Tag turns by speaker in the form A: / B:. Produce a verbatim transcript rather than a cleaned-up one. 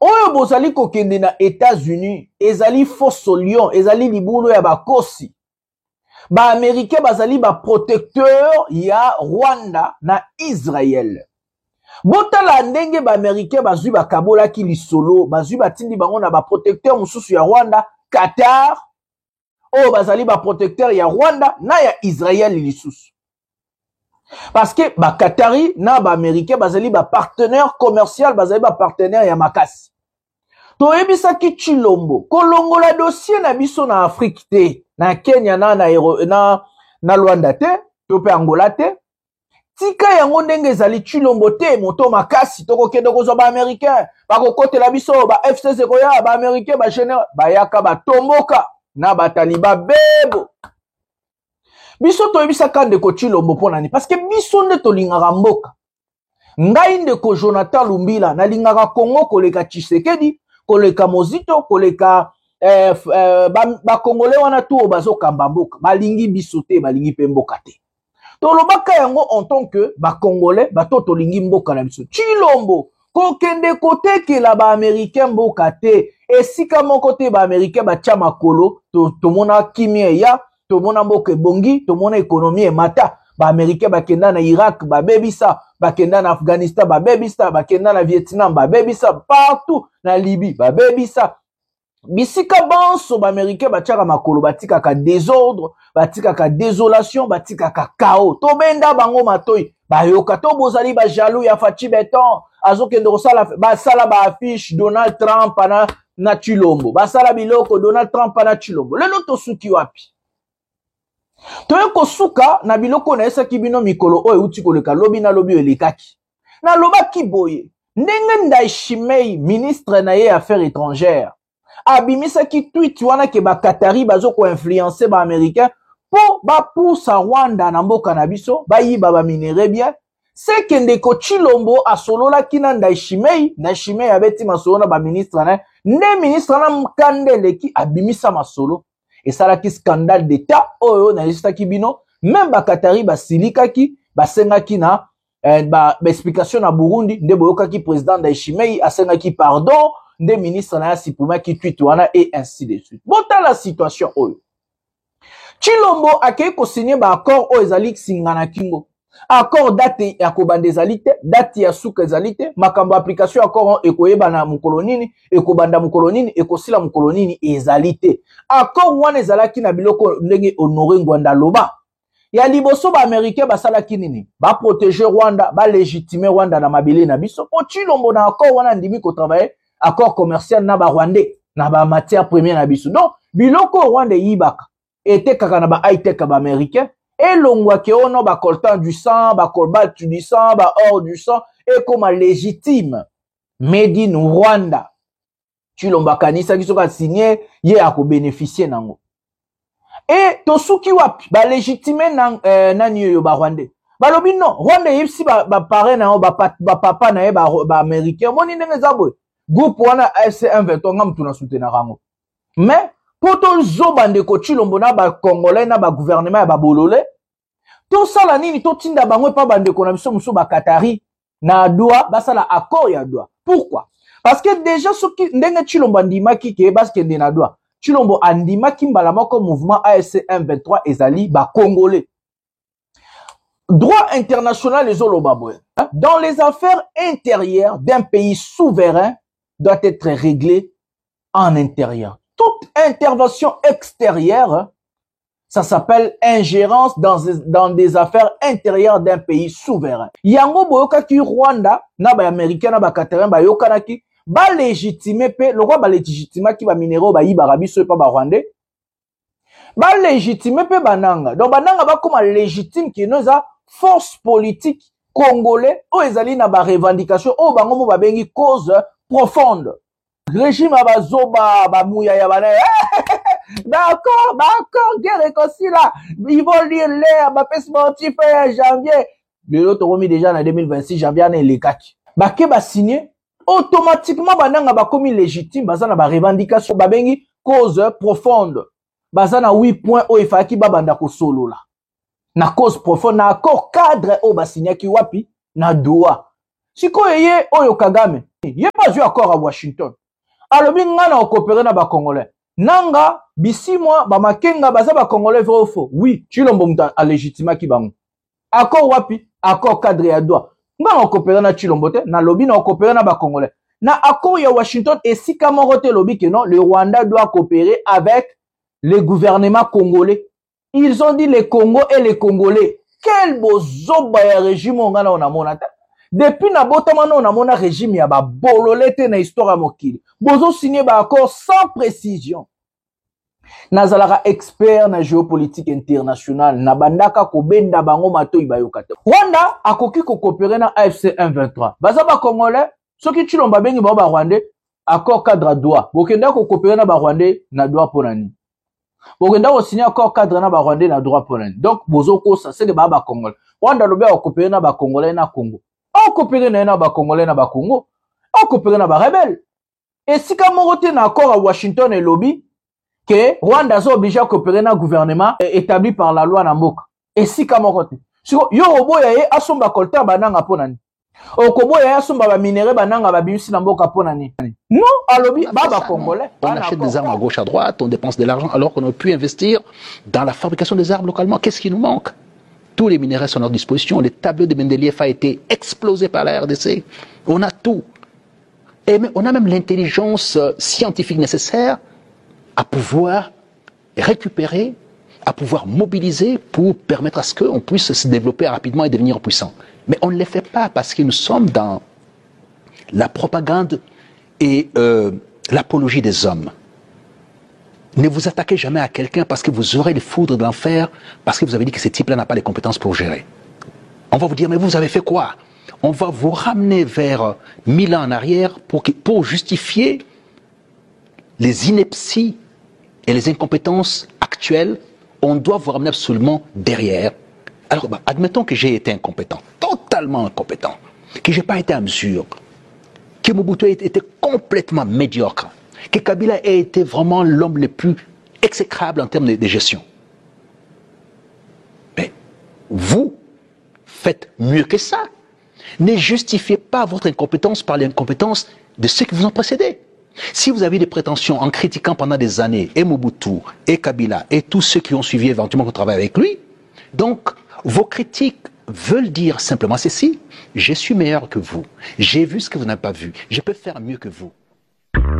A: oyo bozali kokende na États-Unis ezali fosso lion ezali libulu ya bakosi ba américain bazali ba protecteur ya Rwanda na Israël. Botala ndenge ba américain bazui ba kabola ki lisolo bazui batindi bango na ba protecteur mususu ya Rwanda, Qatar o bazali ba protecteur ya Rwanda na ya Israël lisusu. Parce que ba Qatari na ba américain bazali ba partenaire commercial bazali ba partenaire ya makasi. To ebisa ki Chilombo kolongola dossier na biso na Afrique te, na Kenya na na na, na Rwanda te, to pe Angola te. Tika yango ndenge ezali Chilombo te moto makasi toko kende kozwa ba américain ba kokotela biso ba F C C koya ba américain ba général ba yaka ba tomboka na ba taliba bebo. Biso to ebisa kande ko Chilombo ponani parce que biso nde to lingaka mboka. Ngai nde ko Jonathan Lumbila na lingaka Congo koleka Tshisekedi koleka Mozito koleka eh, eh, ba, ba Congolais wana tu bazo kamba mboka balingi biso te balingi pe mboka te. Tolobaka yango en tant que ba Congolais bato tolingi mboka na biso. Chilombo ko kende kote la ba américain mboka te esika moko te ba américain ba tia makolo to tomona kimia ya tomona mboka bongi tomona économie mata ba américain ba kenda na Irak ba bebisa ba kenda na Afghanistan ba bebisa ba kenda na Vietnam ba bebisa partout na Libye ba bebisa bisika banso ba américain ba tiaka makolo batika ka désordre batika ka désolation batika ka chaos to benda bango matoi ba yoka to bozali ba jaloux ya Fachi Beton azokende kosala ba sala ba affiche Donald Trump na na Chilombo ba sala biloko Donald Trump na Chilombo lelo to suki wapi toye kosuka na biloko na esa kibino mikolo oyo uti koleka lobi na lobi elekaki na loba kiboye ndenge Ndayishimiye ministre na ye affaires étrangères abimisa ki tweet wana ke ba Qatari bazo ko influencer ba américain po ba poussa Rwanda na mboka na biso ba yiba ba minere bien c'est que ndeko Chilombo asolola kina Ndayishimiye Ndayishimiye abeti masolo na ba ministre na ne ministre na mkandele ki abimisa masolo et ça la ki scandale d'état oyo na lista kibino même ba Qatari ba silika ki ba senga ki na eh, ba, ba explication na Burundi nde boyoka ki président Ndayishimiye asenga ki pardon nde ministre na sipuma ki tweet wana et ainsi de suite. Bota la situation oyo Chilombo akei ko signer ba accord oyo ezali singana kingo accord date ya kobanda ezali te date ya suka ezali te makambo application accord ekoyeba na mukolonini ekobanda mukolonini ekosila mukolonini ezali te accord wana ezalaki na biloko ndenge Honoré Ngwanda loba ya liboso ba américain basalaki nini ba protéger Rwanda ba légitimer Rwanda na mabele na biso po Chilombo na accord wana ndimi ko travailler accord commercial na ba Rwandais na ba matière première na biso donc biloko Rwanda yibaka ete kaka na ba high tech ba américain et longwa ke ono ba coltan du sang ba cobalt du sang ba or du sang et comme légitime made in Rwanda Chilombo kanisa kiso ka signer ye ako bénéficier nango et tosuki wapi ba légitimer na euh, nani yo ba Rwandais balobi non Rwanda yipsi ba, ba parrain na ba, ba papa na ye ba, ba américain moni ndenge zabwe groupe wana A F C M vingt-trois ngam tuna soutenir rango mais poto zoba ndeko Chilombo na ba Congolais na ba gouvernement ya ba bolole to sala nini to tinda bango pa bandeko na biso muso ba Qatari na doa basala accord ya doa pourquoi parce que déjà soki ndenge Chilombo andimaki ke baske ndena doa Chilombo andimaki mbala moko mouvement A F C M vingt-trois ezali ba Congolais droit international les olobabwe dans les affaires intérieures d'un pays souverain doit être réglé en intérieur. Toute intervention extérieure, ça s'appelle ingérence dans, dans des affaires intérieures d'un pays souverain. Yango boyoka ki Rwanda, na ba américain, na ba Qatarin, ba yoka ki, ba légitimer pe, le roi ba légitimer ki ba minéraux ba yiba rabiso pa ba Rwandais. Ba légitimer pe bananga. Donc bananga ba comme légitime ki noza force politique congolais, o ezali na ba revendication, o bango mo ba bengi cause profonde. Régime abazoba bamouya ya bana. D'accord, d'accord, guerre réconcilie là. Ils vont lire l'air, ba pes sportif janvier. Le lot remis déjà en deux mille vingt-six janvier na les kaki. Ba ke ba signé automatiquement bananga ba commis légitime bazana ba revendication ba bengi cause profonde. Bazana huit points o ifaki ba banda ko solo là. Na cause profonde na accord cadre o ba signé ki wapi na doa. sikoyo ye oyo Kagame ye pas eu accord à Washington alobi nga na coopérer na ba congolais nanga bisimwa ba makenga baza ba congolais vrai ou faux oui Chilombo muta a légitima ki bango accord wapi accord cadre ya droit nga na coopérer na Chilombo te na lobi na coopérer na ba congolais na accord ya Washington et si kamoro te lobi que non le Rwanda doit coopérer avec le gouvernement congolais. Ils ont dit les Congo et les Congolais. Quel beau zoba ya régime on a na monata. Depuis na botamano on a mona régime ya ba bololete na histoire mokili. Bozo signé ba accord sans précision. Nazalaka expert na géopolitique internationale na bandaka ko benda bango mato ibayokata. Rwanda akoki ko coopérer na A F C M vingt-trois. Baza ba Congolais, soki Tshilomba bengi ba ba Rwandais, accord cadre droit. Bokenda ko coopérer na ba Rwandais na droit ponani. Bokenda ko signer accord cadre na ba Rwandais na droit ponani. Donc bozoko ça c'est que ba ba Congolais. Rwanda lobe ko coopérer na ba Congolais na Congo. On coopérer na ba Congolais na ba Congo. On coopérer na ba rebelle. Et si ka morote na accord à Washington et lobby que Rwanda est obligé à coopérer dans un gouvernement établi par la loi Namboka. Et si Kamokote. Yo oboya ye asomba kolta bananga ponani. Okoboya ye asomba ba minéraux bananga ba bimisi Namboka ponani. Non, alobi baba congolais.
B: On achète des armes à gauche à droite, on dépense de l'argent alors qu'on aurait pu investir dans la fabrication des armes localement. Qu'est-ce qui nous manque? Tous les minéraux sont à notre disposition. Le tableau de Mendeleev a été explosé par la R D C. On a tout. Et on a même l'intelligence scientifique nécessaire à pouvoir récupérer, à pouvoir mobiliser pour permettre à ce qu'on puisse se développer rapidement et devenir puissant. Mais on ne le fait pas parce que nous sommes dans la propagande et euh, l'apologie des hommes. Ne vous attaquez jamais à quelqu'un parce que vous aurez les foudres de l'enfer, parce que vous avez dit que ce type-là n'a pas les compétences pour gérer. On va vous dire, mais vous avez fait quoi? On va vous ramener vers mille ans en arrière pour, pour justifier les inepties et les incompétences actuelles. On doit vous ramener absolument derrière. Alors, bah, admettons que j'ai été incompétent, totalement incompétent, que je n'ai pas été à mesure, que Mobutu ait été complètement médiocre, que Kabila ait été vraiment l'homme le plus exécrable en termes de, de gestion. Mais vous faites mieux que ça. Ne justifiez pas votre incompétence par l'incompétence de ceux qui vous ont précédé. Si vous avez des prétentions en critiquant pendant des années et Mobutu, et Kabila, et tous ceux qui ont suivi éventuellement qu'on travaille avec lui, donc vos critiques veulent dire simplement ceci: je suis meilleur que vous, j'ai vu ce que vous n'avez pas vu, je peux faire mieux que vous.